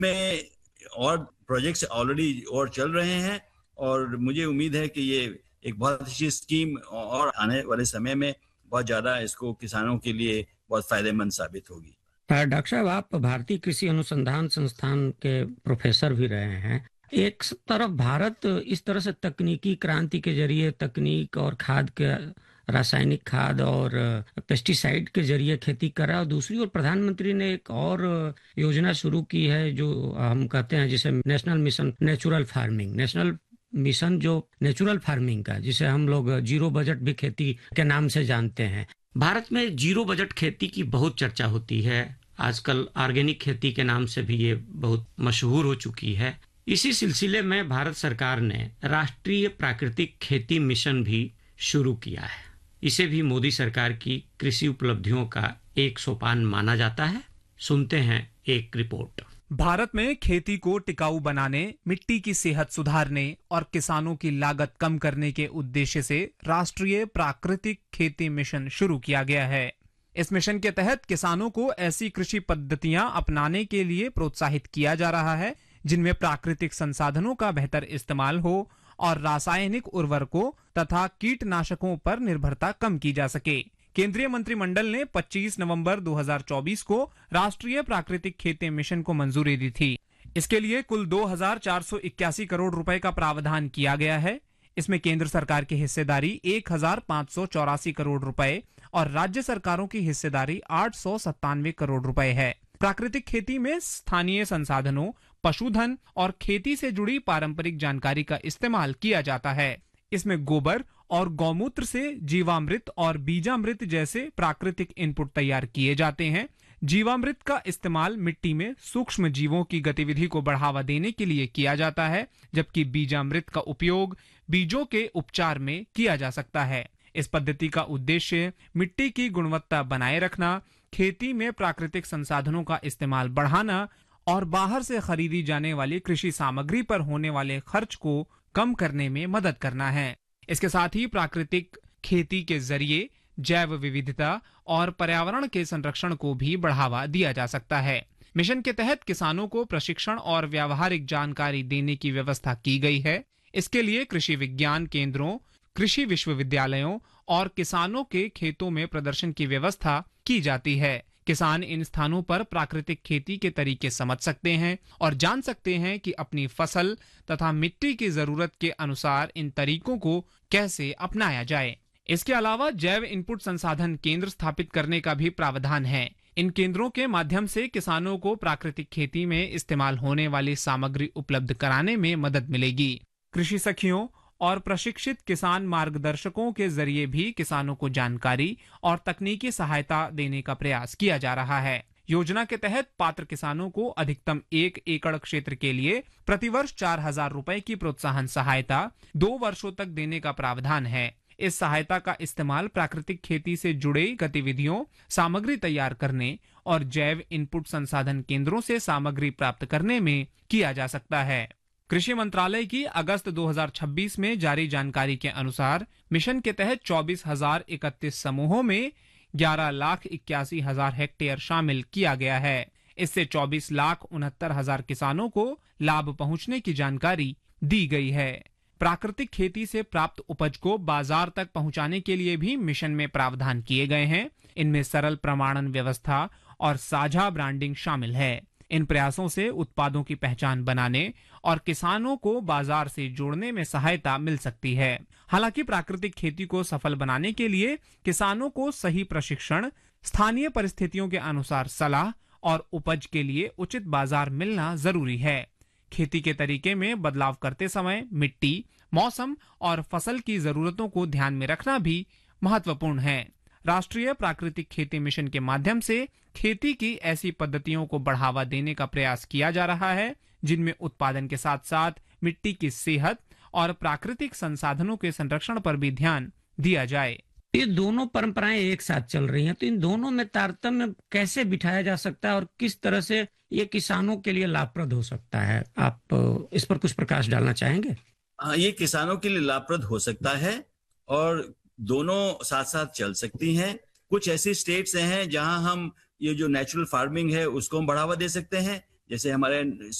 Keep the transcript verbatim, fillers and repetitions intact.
में और projects already और चल रहे हैं और मुझे उम्मीद है कि ये एक बहुत अच्छी स्कीम और आने वाले समय में बहुत ज़्यादा इसको किसानों के लिए बहुत फायदेमंद साबित होगी। डॉक्टर साहब, आप भारतीय कृषि अनुसंधान संस्थान के प्रोफेसर भी रहे हैं। एक तरफ भारत इस तरह से तकनीकी क्रांति के जरिए तकनीक और खाद के रासायनिक खाद और पेस्टिसाइड के जरिए खेती कर रहा है और दूसरी ओर प्रधानमंत्री ने एक और योजना शुरू की है जो हम कहते हैं जिसे national mission natural farming national mission जो नेचुरल फार्मिंग का, जिसे हम लोग जीरो बजट भी खेती के नाम से जानते हैं। भारत में जीरो बजट खेती की बहुत चर्चा होती है, आजकल ऑर्गेनिक खेती के नाम से भी ये बहुत मशहूर हो चुकी है। इसी सिलसिले में भारत सरकार ने राष्ट्रीय प्राकृतिक खेती मिशन भी शुरू किया है। इसे भी मोदी सरकार की कृषि उपलब्धियों का एक सोपान माना जाता है। सुनते हैं एक रिपोर्ट। भारत में खेती को टिकाऊ बनाने, मिट्टी की सेहत सुधारने और किसानों की लागत कम करने के उद्देश्य से राष्ट्रीय प्राकृतिक खेती मिशन शुरू किया गया है। इस मिशन के तहत किसानों को ऐसी कृषि पद्धतियां अपनाने के लिए प्रोत्साहित किया जा रहा है जिनमें प्राकृतिक संसाधनों का बेहतर इस्तेमाल हो और रासायनिक उर्वरकों तथा कीटनाशकों पर निर्भरता कम की जा सके। केंद्रीय मंत्रिमंडल ने पच्चीस नवंबर दो हज़ार चौबीस को राष्ट्रीय प्राकृतिक खेती मिशन को मंजूरी दी थी। इसके लिए कुल दो हज़ार चार सौ इक्यासी करोड़ रुपए का प्रावधान किया गया है। इसमें केंद्र सरकार की हिस्सेदारी एक हज़ार पाँच सौ चौरासी करोड़ रुपए और राज्य सरकारों की हिस्सेदारी आठ सौ सत्तानवे करोड़ रुपए है। प्राकृतिक खेती में स्थानीय संसाधनों, पशुधन और खेती से जुड़ी पारंपरिक जानकारी का इस्तेमाल किया जाता है। इसमें गोबर और गौमूत्र से जीवामृत और बीजामृत जैसे प्राकृतिक इनपुट तैयार किए जाते हैं। जीवामृत का इस्तेमाल मिट्टी में सूक्ष्म जीवों की गतिविधि को बढ़ावा देने के लिए किया जाता है, जबकि बीजामृत का उपयोग बीजों के उपचार में किया जा सकता है। इस पद्धति का उद्देश्य मिट्टी की गुणवत्ता बनाए रखना, खेती में प्राकृतिक संसाधनों का इस्तेमाल बढ़ाना और बाहर से खरीदी जाने वाली कृषि सामग्री पर होने वाले खर्च को कम करने में मदद करना है। इसके साथ ही प्राकृतिक खेती के जरिए जैव विविधता और पर्यावरण के संरक्षण को भी बढ़ावा दिया जा सकता है। मिशन के तहत किसानों को प्रशिक्षण और व्यावहारिक जानकारी देने की व्यवस्था की गई है। इसके लिए कृषि विज्ञान केंद्रों, कृषि विश्वविद्यालयों और किसानों के खेतों में प्रदर्शन की व्यवस्था की जाती है। किसान इन स्थानों पर प्राकृतिक खेती के तरीके समझ सकते हैं और जान सकते हैं कि अपनी फसल तथा मिट्टी की जरूरत के अनुसार इन तरीकों को कैसे अपनाया जाए। इसके अलावा जैव इनपुट संसाधन केंद्र स्थापित करने का भी प्रावधान है। इन केंद्रों के माध्यम से किसानों को प्राकृतिक खेती में इस्तेमाल होने वाली सामग्री उपलब्ध कराने में मदद मिलेगी। कृषि सखियों और प्रशिक्षित किसान मार्गदर्शकों के जरिए भी किसानों को जानकारी और तकनीकी सहायता देने का प्रयास किया जा रहा है। योजना के तहत पात्र किसानों को अधिकतम एक एकड़ क्षेत्र के लिए प्रतिवर्ष चार हजार रुपए की प्रोत्साहन सहायता दो वर्षों तक देने का प्रावधान है। इस सहायता का इस्तेमाल प्राकृतिक खेती से जुड़े गतिविधियों, सामग्री तैयार करने और जैव इनपुट संसाधन केंद्रों से सामग्री प्राप्त करने में किया जा सकता है। कृषि मंत्रालय की अगस्त दो हज़ार छब्बीस में जारी जानकारी के अनुसार मिशन के तहत चौबीस हजार इकतीस समूहों में ग्यारह लाख इक्यासी हजार हेक्टेयर शामिल किया गया है। इससे चौबीस लाख उनहत्तर हजार किसानों को लाभ पहुंचने की जानकारी दी गई है। प्राकृतिक खेती से प्राप्त उपज को बाजार तक पहुंचाने के लिए भी मिशन में प्रावधान किए गए हैं। इनमें सरल प्रमाणन व्यवस्था और साझा ब्रांडिंग शामिल है। इन प्रयासों से उत्पादों की पहचान बनाने और किसानों को बाजार से जोड़ने में सहायता मिल सकती है। हालांकि प्राकृतिक खेती को सफल बनाने के लिए किसानों को सही प्रशिक्षण, स्थानीय परिस्थितियों के अनुसार सलाह और उपज के लिए उचित बाजार मिलना जरूरी है। खेती के तरीके में बदलाव करते समय मिट्टी, मौसम और फसल की जरूरतों को ध्यान में रखना भी महत्वपूर्ण है। राष्ट्रीय प्राकृतिक खेती मिशन के माध्यम से खेती की ऐसी पद्धतियों को बढ़ावा देने का प्रयास किया जा रहा है जिनमें उत्पादन के साथ साथ मिट्टी की सेहत और प्राकृतिक संसाधनों के संरक्षण पर भी ध्यान दिया जाए। ये दोनों परंपराएं एक साथ चल रही हैं, तो इन दोनों में तारतम्य कैसे बिठाया जा सकता है और किस तरह से ये किसानों के लिए लाभप्रद हो सकता है? आप इस पर कुछ प्रकाश डालना चाहेंगे? हाँ, ये किसानों के लिए लाभप्रद हो सकता है और दोनों साथ साथ चल सकती हैं। कुछ ऐसी स्टेट्स हैं जहां हम ये जो नेचुरल फार्मिंग है उसको हम बढ़ावा दे सकते हैं, जैसे हमारे